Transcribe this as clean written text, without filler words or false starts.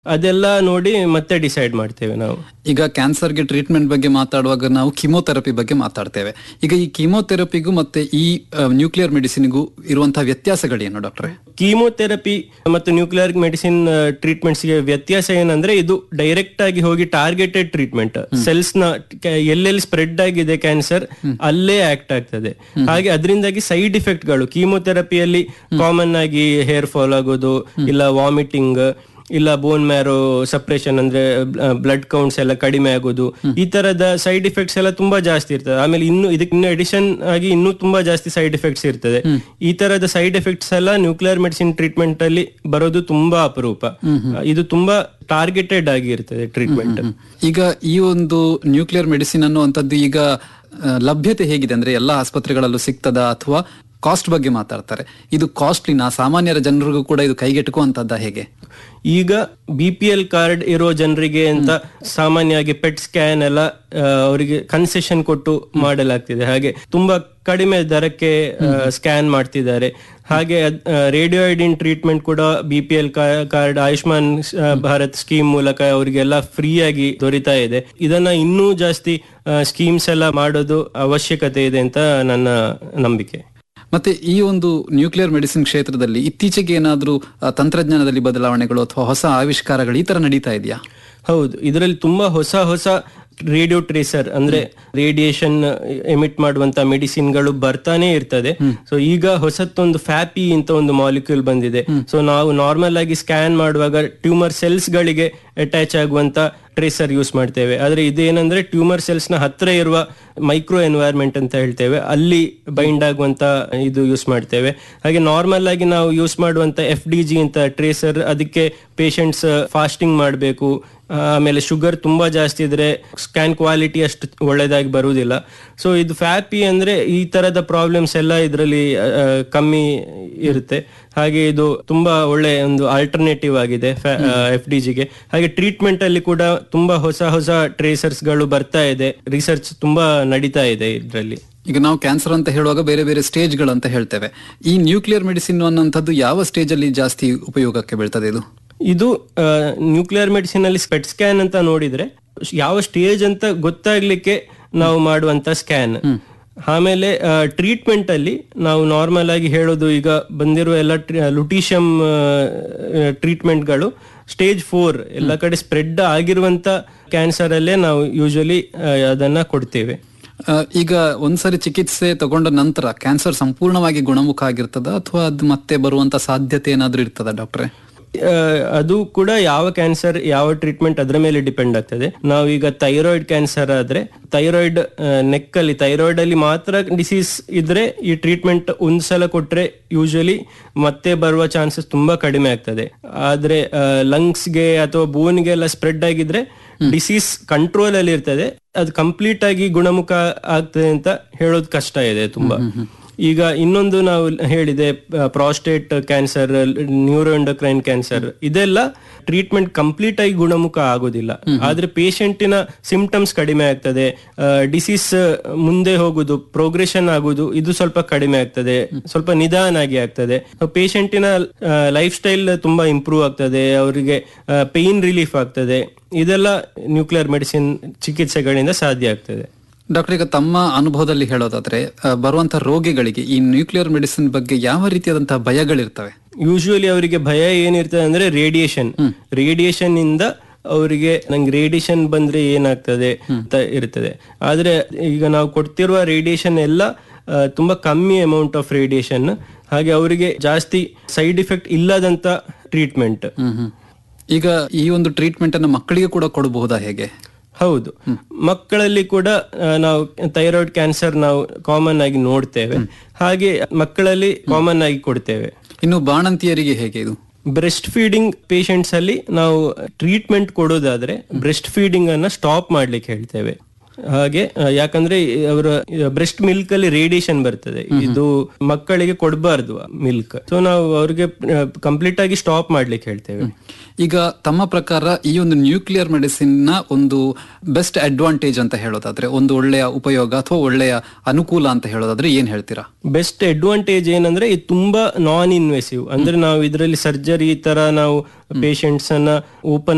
ಅದೆಲ್ಲ ನೋಡಿ ಮತ್ತೆ ಡಿಸೈಡ್ ಮಾಡ್ತೇವೆ ನಾವು. ಈಗ ಕ್ಯಾನ್ಸರ್ಗೆ ಟ್ರೀಟ್ಮೆಂಟ್ ಬಗ್ಗೆ ಮಾತಾಡುವಾಗ ನಾವು ಕಿಮೋಥೆರಪಿ ಬಗ್ಗೆ ಮಾತಾಡ್ತೇವೆ. ಈಗ ಈ ಕಿಮೋಥೆರಪಿಗೂ ಮತ್ತೆ ಈ ನ್ಯೂಕ್ಲಿಯರ್ ಮೆಡಿಸಿನ್ಗೂ ಇರುವಂತಹ ವ್ಯತ್ಯಾಸಗಳೇನು ಡಾಕ್ಟ್ರೆ? ಕೀಮೋಥೆರಪಿ ಮತ್ತು ನ್ಯೂಕ್ಲಿಯರ್ ಮೆಡಿಸಿನ್ ಟ್ರೀಟ್ಮೆಂಟ್ಸ್ ಗೆ ವ್ಯತ್ಯಾಸ ಏನಂದ್ರೆ, ಇದು ಡೈರೆಕ್ಟ್ ಆಗಿ ಹೋಗಿ ಟಾರ್ಗೆಟೆಡ್ ಟ್ರೀಟ್ಮೆಂಟ್, ಸೆಲ್ಸ್ ನ ಎಲ್ಲೆಲ್ಲಿ ಸ್ಪ್ರೆಡ್ ಆಗಿದೆ ಕ್ಯಾನ್ಸರ್ ಅಲ್ಲೇ ಆಕ್ಟ್ ಆಗ್ತದೆ. ಹಾಗೆ ಅದರಿಂದಾಗಿ ಸೈಡ್ ಇಫೆಕ್ಟ್ ಗಳು ಕೀಮೋಥೆರಪಿಯಲ್ಲಿ ಕಾಮನ್ ಆಗಿ ಹೇರ್ ಫಾಲ್ ಆಗೋದು, ಇಲ್ಲ ವಾಮಿಟಿಂಗ್, ಇಲ್ಲ ಬೋನ್ ಮ್ಯಾರೋ ಸಪ್ರೆಷನ್ ಅಂದ್ರೆ ಬ್ಲಡ್ ಕೌಂಟ್ಸ್ ಎಲ್ಲ ಕಡಿಮೆ ಆಗೋದು, ಈ ತರದ ಸೈಡ್ ಇಫೆಕ್ಟ್ಸ್ ಎಲ್ಲ ತುಂಬಾ ಜಾಸ್ತಿ ಇರ್ತದೆ. ಆಮೇಲೆ ಇದಕ್ಕೆ ಅಡಿಷನ್ ಆಗಿ ಇನ್ನೂ ತುಂಬಾ ಜಾಸ್ತಿ ಸೈಡ್ ಎಫೆಕ್ಟ್ಸ್ ಇರ್ತದೆ. ಈ ತರದ ಸೈಡ್ ಎಫೆಕ್ಟ್ಸ್ ಎಲ್ಲ ನ್ಯೂಕ್ಲಿಯರ್ ಮೆಡಿಸಿನ್ ಟ್ರೀಟ್ಮೆಂಟ್ ಅಲ್ಲಿ ಬರೋದು ತುಂಬಾ ಅಪರೂಪ. ಇದು ತುಂಬಾ ಟಾರ್ಗೆಟೆಡ್ ಆಗಿ ಇರ್ತದೆ ಟ್ರೀಟ್ಮೆಂಟ್. ಈಗ ಈ ಒಂದು ನ್ಯೂಕ್ಲಿಯರ್ ಮೆಡಿಸಿನ್ ಅನ್ನುವಂಥದ್ದು ಈಗ ಲಭ್ಯತೆ ಹೇಗಿದೆ ಅಂದ್ರೆ ಎಲ್ಲಾ ಆಸ್ಪತ್ರೆಗಳಲ್ಲೂ ಸಿಗ್ತದಾ ಅಥವಾ ಕಾಸ್ಟ್ ಬಗ್ಗೆ ಮಾತಾಡ್ತಾರೆ? ಇದು ಕಾಸ್ಟ್ಲಿನ ಸಾಮಾನ್ಯರ ಜನರಿಗೂ ಕೂಡ ಇದು ಕೈಗೆಟುಕುವಂತದ್ದ ಹೇಗೆ? ಈಗ BPL ಕಾರ್ಡ್ ಇರೋ ಜನರಿಗೆ ಅಂತ ಸಾಮಾನ್ಯವಾಗಿ ಪೆಟ್ ಸ್ಕ್ಯಾನ್ ಎಲ್ಲ ಅವರಿಗೆ ಕನ್ಸೆಷನ್ ಕೊಟ್ಟು ಮಾಡಲಾಗ್ತಿದೆ. ಹಾಗೆ ತುಂಬಾ ಕಡಿಮೆ ದರಕ್ಕೆ ಸ್ಕ್ಯಾನ್ ಮಾಡ್ತಿದ್ದಾರೆ. ಹಾಗೆ ರೇಡಿಯೋಐಡಿನ್ ಟ್ರೀಟ್ಮೆಂಟ್ ಕೂಡ BPL card Ayushman Bharat scheme ಮೂಲಕ ಅವರಿಗೆಲ್ಲ ಫ್ರೀ ಆಗಿ ದೊರೀತಾ ಇದೆ. ಇದನ್ನ ಇನ್ನೂ ಜಾಸ್ತಿ ಸ್ಕೀಮ್ಸ್ ಎಲ್ಲ ಮಾಡೋದು ಅವಶ್ಯಕತೆ ಇದೆ ಅಂತ ನನ್ನ ನಂಬಿಕೆ. ಮತ್ತೆ ಈ ಒಂದು ನ್ಯೂಕ್ಲಿಯರ್ ಮೆಡಿಸಿನ್ ಕ್ಷೇತ್ರದಲ್ಲಿ ಇತ್ತೀಚೆಗೆ ಏನಾದ್ರೂ ತಂತ್ರಜ್ಞಾನದಲ್ಲಿ ಬದಲಾವಣೆಗಳು ಅಥವಾ ಹೊಸ ಆವಿಷ್ಕಾರಗಳು ಈ ತರ ನಡೀತಾ ಇದೆಯಾ? ಹೌದು, ಇದರಲ್ಲಿ ತುಂಬಾ ಹೊಸ ರೇಡಿಯೋ ಟ್ರೇಸರ್ ಅಂದ್ರೆ ರೇಡಿಯೇಷನ್ ಎಮಿಟ್ ಮಾಡುವಂತ ಮೆಡಿಸಿನ್ಗಳು ಬರ್ತಾನೆ ಇರ್ತದೆ. ಸೊ ಈಗ ಹೊಸತ್ತೊಂದು ಫ್ಯಾಪಿ ಅಂತ ಒಂದು ಮಾಲಿಕ್ಯೂಲ್ ಬಂದಿದೆ. ಸೊ ನಾವು ನಾರ್ಮಲ್ ಆಗಿ ಸ್ಕ್ಯಾನ್ ಮಾಡುವಾಗ ಟ್ಯೂಮರ್ ಸೆಲ್ಸ್ ಗಳಿಗೆ ಅಟ್ಯಾಚ್ ಆಗುವಂತ ಟ್ರೇಸರ್ ಯೂಸ್ ಮಾಡ್ತೇವೆ. ಆದ್ರೆ ಇದೇನಂದ್ರೆ ಟ್ಯೂಮರ್ ಸೆಲ್ಸ್ ನ ಹತ್ರ ಇರುವ ಮೈಕ್ರೋ ಎನ್ವೈರ್ಮೆಂಟ್ ಅಂತ ಹೇಳ್ತೇವೆ, ಅಲ್ಲಿ ಬೈಂಡ್ ಆಗುವಂತ ಇದು ಯೂಸ್ ಮಾಡ್ತೇವೆ. ಹಾಗೆ ನಾರ್ಮಲ್ ಆಗಿ ನಾವು ಯೂಸ್ ಮಾಡುವಂತ FDG ಅಂತ ಟ್ರೇಸರ್, ಅದಕ್ಕೆ ಪೇಷಂಟ್ಸ್ ಫಾಸ್ಟಿಂಗ್ ಮಾಡಬೇಕು, ಆಮೇಲೆ ಶುಗರ್ ತುಂಬಾ ಜಾಸ್ತಿ ಇದ್ರೆ ಸ್ಕ್ಯಾನ್ ಕ್ವಾಲಿಟಿ ಅಷ್ಟು ಒಳ್ಳೇದಾಗಿ ಬರುವುದಿಲ್ಲ. ಸೊ ಇದು ಫ್ಯಾಪಿ ಅಂದ್ರೆ ಈ ತರದ ಪ್ರಾಬ್ಲಮ್ಸ್ ಎಲ್ಲ ಇದರಲ್ಲಿ ಕಮ್ಮಿ ಇರುತ್ತೆ. ಹಾಗೆ ಇದು ತುಂಬಾ ಒಳ್ಳೆ ಒಂದು ಆಲ್ಟರ್ನೇಟಿವ್ ಆಗಿದೆ FDGಗೆ. ಹಾಗೆ ಟ್ರೀಟ್ಮೆಂಟ್ ಅಲ್ಲಿ ಕೂಡ ತುಂಬಾ ಹೊಸ ಟ್ರೇಸರ್ಸ್ ಗಳು ಬರ್ತಾ ಇದೆ, ರಿಸರ್ಚ್ ತುಂಬಾ ನಡೀತಾ ಇದೆ ಇದರಲ್ಲಿ. ಈಗ ನಾವು ಕ್ಯಾನ್ಸರ್ ಅಂತ ಹೇಳುವಾಗ ಬೇರೆ ಬೇರೆ ಸ್ಟೇಜ್ಗಳು ಅಂತ ಹೇಳ್ತೇವೆ. ಈ ನ್ಯೂಕ್ಲಿಯರ್ ಮೆಡಿಸಿನ್ ಅನ್ನೋಂಥದ್ದು ಯಾವ ಸ್ಟೇಜ್ ಅಲ್ಲಿ ಜಾಸ್ತಿ ಉಪಯೋಗಕ್ಕೆ ಬೀಳ್ತದೆ? ಇದು ನ್ಯೂಕ್ಲಿಯರ್ ಮೆಡಿಸಿನ್ ಅಲ್ಲಿ ಪೆಟ್ ಸ್ಕ್ಯಾನ್ ಅಂತ ನೋಡಿದ್ರೆ ಯಾವ ಸ್ಟೇಜ್ ಅಂತ ಗೊತ್ತಾಗ್ಲಿಕ್ಕೆ ನಾವು ಮಾಡುವಂತ ಸ್ಕ್ಯಾನ್. ಆಮೇಲೆ ಟ್ರೀಟ್ಮೆಂಟ್ ಅಲ್ಲಿ ನಾವು ನಾರ್ಮಲ್ ಆಗಿ ಹೇಳೋದು, ಈಗ ಬಂದಿರುವ ಎಲ್ಲ ಲುಟೀಷಿಯಂ ಟ್ರೀಟ್ಮೆಂಟ್ಗಳು ಸ್ಟೇಜ್ 4 ಎಲ್ಲ ಕಡೆ ಸ್ಪ್ರೆಡ್ ಆಗಿರುವಂತ ಕ್ಯಾನ್ಸರ್ ಅಲ್ಲೇ ನಾವು ಯೂಶಲಿ ಅದನ್ನ ಕೊಡ್ತೇವೆ. ಈಗ ಒಂದ್ಸರಿ ಚಿಕಿತ್ಸೆ ತಗೊಂಡ ನಂತರ ಕ್ಯಾನ್ಸರ್ ಸಂಪೂರ್ಣವಾಗಿ ಗುಣಮುಖ ಆಗಿರ್ತದ ಅಥವಾ ಅದು ಮತ್ತೆ ಬರುವಂತ ಸಾಧ್ಯತೆ ಏನಾದ್ರೂ ಇರ್ತದ ಡಾಕ್ಟ್ರೆ? ಅದು ಕೂಡ ಯಾವ ಕ್ಯಾನ್ಸರ್ ಯಾವ ಟ್ರೀಟ್ಮೆಂಟ್ ಅದರ ಮೇಲೆ ಡಿಪೆಂಡ್ ಆಗ್ತದೆ. ನಾವು ಈಗ ಥೈರಾಯ್ಡ್ ಕ್ಯಾನ್ಸರ್ ಆದ್ರೆ ಥೈರಾಯ್ಡ್ ನೆಕ್ ಅಲ್ಲಿ ಥೈರಾಯ್ಡ್ ಅಲ್ಲಿ ಮಾತ್ರ ಡಿಸೀಸ್ ಇದ್ರೆ ಈ ಟ್ರೀಟ್ಮೆಂಟ್ ಒಂದ್ಸಲ ಕೊಟ್ರೆ ಯೂಶಲಿ ಮತ್ತೆ ಬರುವ ಚಾನ್ಸಸ್ ತುಂಬಾ ಕಡಿಮೆ ಆಗ್ತದೆ. ಆದ್ರೆ ಲಂಗ್ಸ್ಗೆ ಅಥವಾ ಬೋನ್ಗೆ ಎಲ್ಲ ಸ್ಪ್ರೆಡ್ ಆಗಿದ್ರೆ ಡಿಸೀಸ್ ಕಂಟ್ರೋಲ್ ಅಲ್ಲಿ ಇರ್ತದೆ, ಅದು ಕಂಪ್ಲೀಟ್ ಆಗಿ ಗುಣಮುಖ ಆಗ್ತದೆ ಅಂತ ಹೇಳೋದು ಕಷ್ಟ ಇದೆ ತುಂಬಾ. ಈಗ ಇನ್ನೊಂದು ನಾವು ಹೇಳಿದೆ ಪ್ರಾಸ್ಟೇಟ್ ಕ್ಯಾನ್ಸರ್, ನ್ಯೂರೋಎಂಡೋಕ್ರೈನ್ ಕ್ಯಾನ್ಸರ್, ಇದೆಲ್ಲ ಟ್ರೀಟ್ಮೆಂಟ್ ಕಂಪ್ಲೀಟ್ ಆಗಿ ಗುಣಮುಖ ಆಗೋದಿಲ್ಲ. ಆದ್ರೆ ಪೇಷಂಟಿನ ಸಿಂಪ್ಟಮ್ಸ್ ಕಡಿಮೆ ಆಗ್ತದೆ, ಡಿಸೀಸ್ ಮುಂದೆ ಹೋಗುದು, ಪ್ರೋಗ್ರೆಷನ್ ಆಗುದು ಇದು ಸ್ವಲ್ಪ ಕಡಿಮೆ ಆಗ್ತದೆ, ಸ್ವಲ್ಪ ನಿಧಾನಾಗಿ ಆಗ್ತದೆ. ಪೇಷಂಟಿನ ಲೈಫ್ ಸ್ಟೈಲ್ ತುಂಬಾ ಇಂಪ್ರೂವ್ ಆಗ್ತದೆ, ಅವರಿಗೆ ಪೇನ್ ರಿಲೀಫ್ ಆಗ್ತದೆ. ಇದೆಲ್ಲ ನ್ಯೂಕ್ಲಿಯರ್ ಮೆಡಿಸಿನ್ ಚಿಕಿತ್ಸೆಗಳಿಂದ ಸಾಧ್ಯ ಆಗ್ತದೆ. ಡಾಕ್ಟರ್, ಈಗ ತಮ್ಮ ಅನುಭವದಲ್ಲಿ ಹೇಳೋದಾದ್ರೆ ಬರುವಂತಹ ರೋಗಿಗಳಿಗೆ ಈ ನ್ಯೂಕ್ಲಿಯರ್ ಮೆಡಿಸಿನ್ ಬಗ್ಗೆ ಯಾವ ರೀತಿಯಾದಂತಹ ಭಯಗಳಿರ್ತವೆ? ಯೂಶುವಲಿ ಅವರಿಗೆ ಭಯ ಏನಿರ್ತದೆ ಅಂದ್ರೆ ರೇಡಿಯೇಷನ್ ಇಂದ ಅವರಿಗೆ ನಂಗೆ ರೇಡಿಯೇಷನ್ ಬಂದ್ರೆ ಏನಾಗ್ತದೆ ಅಂತ ಇರ್ತದೆ. ಆದ್ರೆ ಈಗ ನಾವು ಕೊಡ್ತಿರುವ ರೇಡಿಯೇಷನ್ ಎಲ್ಲ ತುಂಬಾ ಕಮ್ಮಿ ಅಮೌಂಟ್ ಆಫ್ ರೇಡಿಯೇಷನ್. ಹಾಗೆ ಅವರಿಗೆ ಜಾಸ್ತಿ ಸೈಡ್ ಇಫೆಕ್ಟ್ ಇಲ್ಲದಂತ ಟ್ರೀಟ್ಮೆಂಟ್. ಈಗ ಈ ಒಂದು ಟ್ರೀಟ್ಮೆಂಟ್ ಅನ್ನು ಮಕ್ಕಳಿಗೆ ಕೂಡ ಕೊಡಬಹುದಾ ಹೇಗೆ? ಹೌದು, ಮಕ್ಕಳಲ್ಲಿ ಕೂಡ ನಾವು ಥೈರಾಯ್ಡ್ ಕ್ಯಾನ್ಸರ್ ನಾವು ಕಾಮನ್ ಆಗಿ ನೋಡ್ತೇವೆ, ಹಾಗೆ ಮಕ್ಕಳಲ್ಲಿ ಕಾಮನ್ ಆಗಿ ಕೊಡ್ತೇವೆ. ಇನ್ನು ಬಾಣಂತಿಯರಿಗೆ ಹೇಗೆ ಇದು? ಬ್ರೆಸ್ಟ್ ಫೀಡಿಂಗ್ ಪೇಷಂಟ್ಸ್ ಅಲ್ಲಿ ನಾವು ಟ್ರೀಟ್ಮೆಂಟ್ ಕೊಡೋದಾದ್ರೆ ಬ್ರೆಸ್ಟ್ ಫೀಡಿಂಗ್ ಅನ್ನ ಸ್ಟಾಪ್ ಮಾಡ್ಲಿಕ್ಕೆ ಹೇಳ್ತೇವೆ. ಹಾಗೆ ಯಾಕಂದ್ರೆ ಅವರ ಬ್ರೆಸ್ಟ್ ಮಿಲ್ಕ್ ಅಲ್ಲಿ ರೇಡಿಯೇಷನ್ ಬರ್ತದೆ, ಇದು ಮಕ್ಕಳಿಗೆ ಕೊಡಬಾರ್ದು ಮಿಲ್ಕ್. ಸೊ ನಾವು ಅವ್ರಿಗೆ ಕಂಪ್ಲೀಟ್ ಆಗಿ ಸ್ಟಾಪ್ ಮಾಡ್ಲಿಕ್ಕೆ ಹೇಳ್ತೇವೆ. ಈಗ ತಮ್ಮ ಪ್ರಕಾರ ಈ ಒಂದು ನ್ಯೂಕ್ಲಿಯರ್ ಮೆಡಿಸಿನ್ ನ ಒಂದು ಬೆಸ್ಟ್ ಅಡ್ವಾಂಟೇಜ್ ಅಂತ ಹೇಳೋದಾದ್ರೆ, ಒಂದು ಒಳ್ಳೆಯ ಉಪಯೋಗ ಅಥವಾ ಒಳ್ಳೆಯ ಅನುಕೂಲ ಅಂತ ಹೇಳೋದಾದ್ರೆ ಏನ್ ಹೇಳ್ತೀರಾ? ಬೆಸ್ಟ್ ಅಡ್ವಾಂಟೇಜ್ ಏನಂದ್ರೆ ಇದು ತುಂಬಾ ನಾನ್ ಇನ್ವೆಸಿವ್, ಅಂದ್ರೆ ನಾವು ಇದರಲ್ಲಿ ಸರ್ಜರಿ ತರ ನಾವು ಪೇಷಂಟ್ಸ್ ಅನ್ನ ಓಪನ್